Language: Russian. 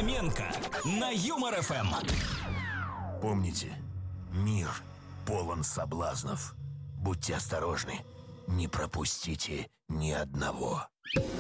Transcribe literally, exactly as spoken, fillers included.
Хоменко на Юмор эф эм. Помните, мир полон соблазнов. Будьте осторожны, не пропустите ни одного.